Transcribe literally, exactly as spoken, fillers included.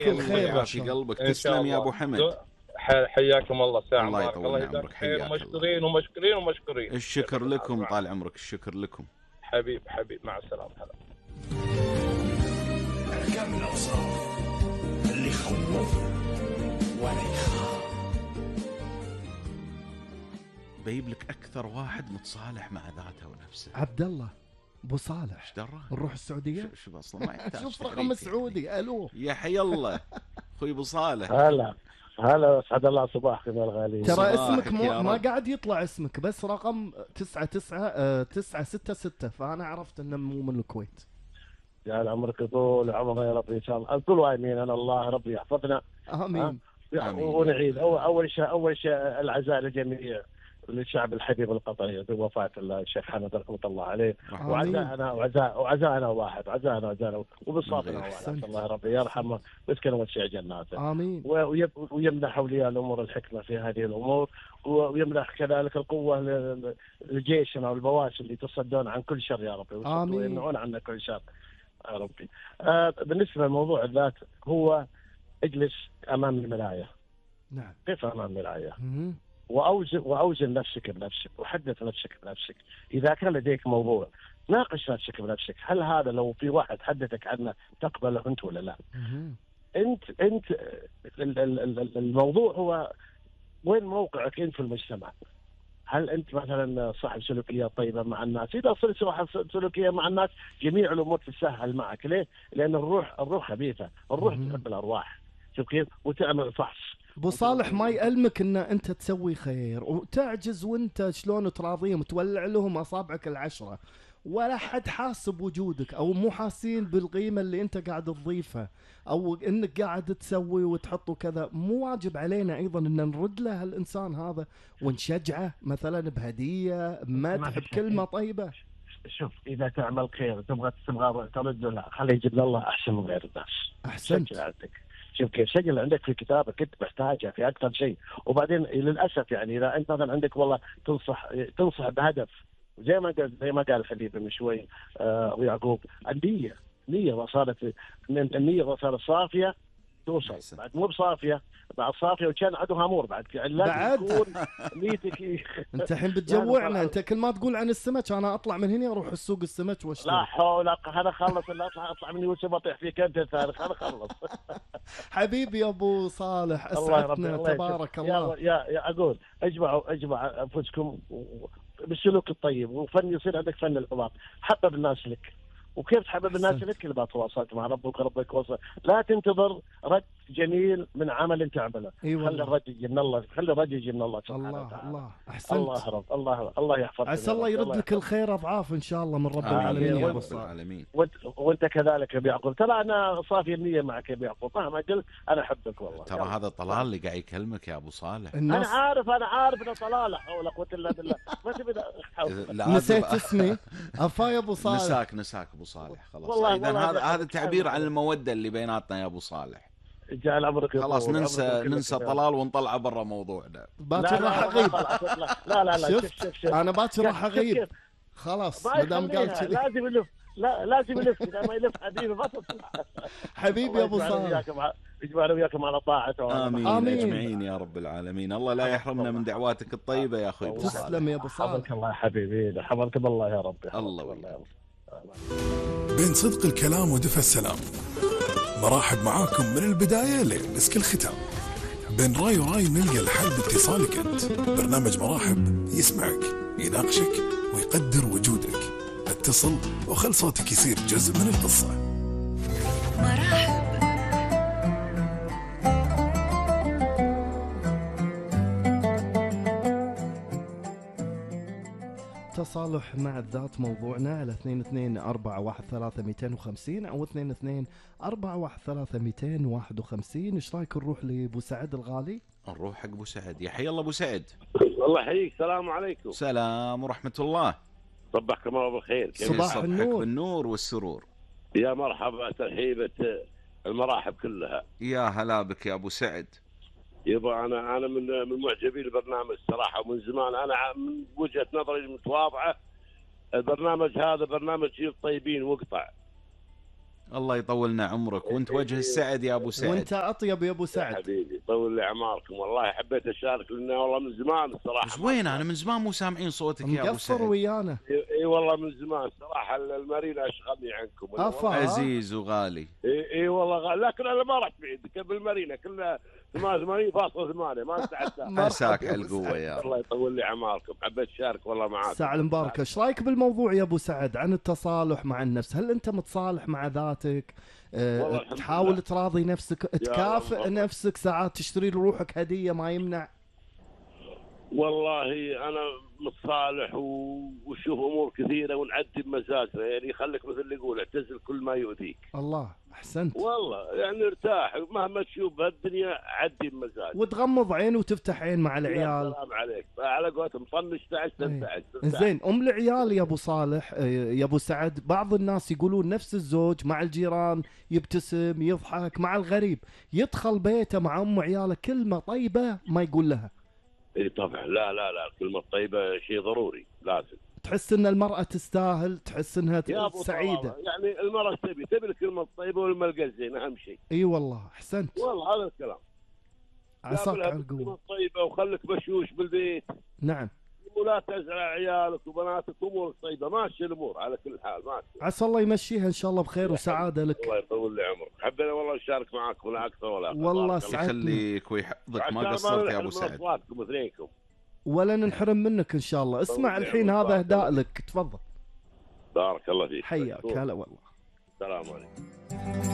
كل خير يعافي قلبك. تسلم يا ابو حمد. حياكم الله ساعة. الله يطول عمرك. حياك الله. ومشكورين ومشكورين ومشكورين. الشكر لكم طال عمرك. الشكر لكم حبيب حبيب. مع السلامة. هلا. اركب الأوصاف اللي يخوف ولا يخاف. بيب لك اكثر واحد متصالح مع ذاته ونفسه. عبد الله ابو صالح. ايش درى؟ نروح السعوديه. شوف اصلا ما يحتاج. شوف رقم السعودي. الو يا حي الله اخوي ابو صالح. هلا هلا. اسعد الله صباحكم يا الغالي. ترى اسمك مو ما قاعد يطلع اسمك، بس رقم تسعة تسعة تسعة ستة ستة، فانا عرفت انه مو من الكويت. يا عمرك طول عمرنا يا رب ان شاء الله. الكل امين. انا الله ربي يحفظنا. امين. ونعيد اول شيء اول شيء العزاء لجميع للشعب الحبيب القطري بوفاة الشيخ حمد رحمة الله عليه. وعزاءنا وعزاء وعزاءنا واحد. عزاءنا وعزاءنا وبالصابر واحد. الله ربي يرحمه ويسكن وسع جناته. آمين. ويمنح أولياء الأمور الحكمة في هذه الأمور، ويمنح كذلك القوة لجيشنا والبواسل اللي تصدون عن كل شر يا ربي. آمين. ويمنعون عنا كل شر يا ربي. آه بالنسبة لموضوع الذات، هو اجلس أمام المراية. نعم. قف أمام المراية. م- وأوزن وأوزن نفسك بنفسك، وحدث نفسك بنفسك. إذا كان لديك موضوع ناقش نفسك بنفسك، هل هذا لو في واحد حدثك عنه تقبله أنت ولا لا؟ م- أنت أنت الموضوع هو وين موقعك أنت في المجتمع؟ هل أنت مثلا صاحب سلوكية طيبة مع الناس؟ إذا صرت صاحب سلوكية مع الناس جميع الأمور تسهل معك. ليه؟ لأن الروح الروح خبيثة، الروح تحب الأرواح. شوف كيف؟ وتعمل فحص. ابو صالح ما يألمك ان انت تسوي خير وتعجز وانت شلون تراضيهم وتولع لهم اصابعك العشرة، ولا حد حاسب وجودك او مو حاسين بالقيمة اللي انت قاعد تضيفها او انك قاعد تسوي وتحطه كذا. مو واجب علينا ايضا ان نرد له الانسان هذا ونشجعه مثلا بهدية بمدح بكلمة طيبة؟ شوف، اذا تعمل خير تبغى تبغى ترد له، خليه يجيب الله احسن من غير الناس. احسنت. شوف كيف سجل عندك في كتابك انت محتاجها في اكثر شيء. وبعدين للاسف يعني اذا انت مثلا عندك والله تنصح تنصح بهدف، زي ما قال زي ما قال الحبيب من شوي آه ويعقوب، النيه نيه وصارت النيه وصارت صافيه توصل. أحسن. بعد مو بصافيه، بعد صافيه وكان عندها امور بعد بعد تكون نيتك. انت الحين بتجوعنا. انت كل ما تقول عن السمك انا اطلع من هنا اروح السوق السمك واشتري. لا حول. انا خلص اللي اطلع اطلع من يوسف اطيح فيك انت ثالث. انا خلص. حبيبي يا ابو صالح اسعدنا. تبارك الله. الله. يا يا اقول اجمعوا اجمع انفسكم بالسلوك الطيب، وفن يصير عندك فن الحوار. حبب الناس لك. وكيف تحبب الناس لك؟ كل ما تواصلت مع ربك وربك وصل. لا تنتظر رد جميل من عمل انت تعمله. أيوة. خلي الرد يجي من الله، خلي الرد يجي من الله سبحانه الله وتعالى. الله احسنت. الله رب الله الله يحفظك. عسى الله يرد لك الخير اضعاف ان شاء الله من رب العالمين يا ابو العالمين. وانت, وانت كذلك يا ابي يعقوب. ترى انا صافي النيه معك يا ابي يعقوب، مهما قلت انا احبك والله. ترى هذا طلال اللي قاعد يكلمك يا ابو صالح. انا عارف انا عارف انه طلال. لا حول ولا قوه الا بالله. ما تبي نسيت اسمي افا يا ابو صالح. نساك نساك ابو صالح خلاص. اذا هذا هذا تعبير عن الموده اللي بيناتنا يا ابو صالح. جعل عمرك خلاص ننسى ننسى طلال ونطلع برا موضوعنا. باكر راح اغيب. لا لا لا شوف شوف شوف. انا باكر راح اغيب خلاص ما دام قال كذي. لازم يلف. لا لازم يلف. اذا ما يلف حبيبي ما تصلح. حبيبي يا ابو صالح يجمعنا وياكم على طاعته. امين اجمعين يا رب العالمين. الله لا يحرمنا من دعواتك الطيبه يا اخوي. تسلم يا ابو صالح. حفظك الله يا حبيبي. حفظك الله يا رب. الله والله. بين صدق الكلام ودفى السلام، مرحب معاكم من البداية لمسك الختام. بين راي وراي نلقى الحل باتصالك انت. برنامج مراحب يسمعك يناقشك ويقدر وجودك. اتصل وخل صوتك يصير جزء من القصة. مراحب. تصالح مع الذات موضوعنا على اثنين اثنين أربعة واحد ثلاثة مئتين وخمسين أو اثنين اثنين أربعة واحد ثلاثة مئتين وواحد وخمسين. إيش رأيك نروح لأبو سعد الغالي؟ نروح حق أبو سعد. يا حي الله أبو سعد. الله يحييك. السلام عليكم. سلام ورحمة الله. صبحكم الله بالخير. صباح النور. بالنور والسرور. يا مرحبا ترحيبة المراحب كلها. يا هلا بك يا أبو سعد. يبا أنا أنا من من معجبين البرنامج الصراحة، ومن زمان أنا من وجهة نظري المتواضعة البرنامج هذا برنامج جيل طيبين وقطع. الله يطولنا عمرك، وانت وجه السعد يا ابو سعد. وانت اطيب يا ابو سعد حبيبي طول لي اعماركم، والله حبيت اشارك لنا والله من زمان الصراحه. بس وين انا من زمان مو سامعين صوتك يا ابو سعد. مقفر ويانا. اي والله من زمان صراحه، المارينا اشغلني عنكم. أفا. عزيز وغالي. اي اي والله غالي، لكن انا ما رحت بعيد، كان بالمارينا كلها ثمانية وثمانين فاصلة ثمانية ما استعدت. عساك على القوه يا رب. الله يطول لي اعماركم، حبيت اشارك والله معاك. ساعة المباركة. ايش رايك بالموضوع يا ابو سعد عن التصالح مع النفس؟ هل انت متصالح مع ذاتك؟ أه تحاول تراضي نفسك، تكافئ نفسك، ساعات تشتري لروحك هدية ما يمنع؟ والله انا متصالح وشوف امور كثيره ونعدي بمزاجنا، يعني خليك مثل اللي يقول اعتزل كل ما يؤذيك. الله احسنت والله، يعني ارتاح مهما تشوف بهالدنيا عدي بمزاج، وتغمض عين وتفتح عين مع العيال. السلام عليك، على قولتهم طنش تعس تنتعس. زين ام العيال يا ابو صالح يا ابو سعد، بعض الناس يقولون نفس الزوج مع الجيران يبتسم يضحك، مع الغريب يدخل بيته مع ام عياله كلمه طيبه ما يقول لها. اي طبعا، لا لا لا الكلمه الطيبه شيء ضروري لازم. تحس ان المراه تستاهل، تحس انها سعيده. يعني المراه تبي تبي الكلمه الطيبه والملقى الزين اهم شيء. اي والله احسنت والله هذا الكلام. عساك على القوه. الكلمه الطيبه وخليك بشوش بالبيت. نعم. ولا تزرع عيالك وبناتك امورك طيبه، ماشي الامور على كل حال ماشي. عسى الله يمشيها ان شاء الله بخير وسعاده لك. الله يطول لي عمرك، حبينا والله نشارك معاك ولا اكثر ولا اقل. والله سعدنا. يخليك ويحفظك، ما قصرت يا ابو سعد. اصواتكم اثنينكم ولا ننحرم منك ان شاء الله. اسمع الحين هذا اهداء لك، تفضل. بارك الله فيك. حياك هلا والله. السلام عليكم.